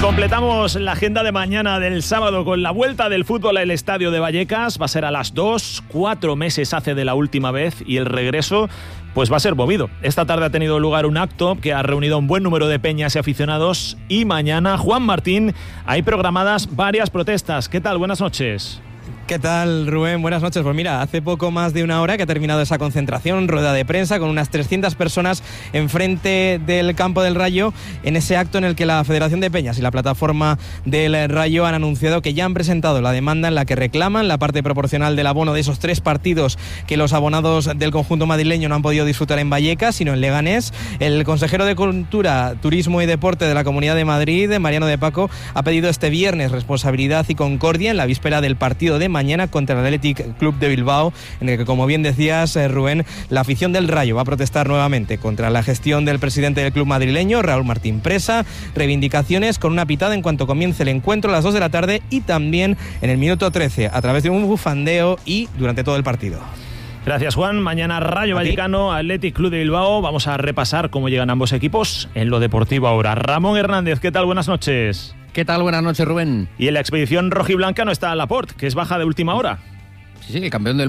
Completamos la agenda de mañana del sábado con la vuelta del fútbol al estadio de Vallecas. Va a ser a las 2, 4 meses hace de la última vez, y el regreso pues va a ser movido. Esta tarde ha tenido lugar un acto que ha reunido a un buen número de peñas y aficionados, y mañana, Juan Martín, hay programadas varias protestas. ¿Qué tal? Buenas noches. ¿Qué tal, Rubén? Buenas noches. Pues mira, hace poco más de una hora que ha terminado esa concentración, rueda de prensa con unas 300 personas enfrente del campo del Rayo, en ese acto en el que la Federación de Peñas y la plataforma del Rayo han anunciado que ya han presentado la demanda en la que reclaman la parte proporcional del abono de esos 3 partidos que los abonados del conjunto madrileño no han podido disfrutar en Vallecas, sino en Leganés. El consejero de Cultura, Turismo y Deporte de la Comunidad de Madrid, Mariano de Paco, ha pedido este viernes responsabilidad y concordia en la víspera del partido de mañana contra el Athletic Club de Bilbao, en el que, como bien decías, Rubén, la afición del Rayo va a protestar nuevamente contra la gestión del presidente del club madrileño, Raúl Martín Presa, reivindicaciones con una pitada en cuanto comience el encuentro a las 2 de la tarde y también en el minuto 13 a través de un bufandeo y durante todo el partido. Gracias, Juan. Mañana Rayo Vallecano, Athletic Club de Bilbao. Vamos a repasar cómo llegan ambos equipos en lo deportivo ahora. Ramón Hernández, ¿qué tal? Buenas noches. ¿Qué tal? Buenas noches, Rubén. Y en la expedición rojiblanca no está Laporte, que es baja de última hora. Sí, el campeón del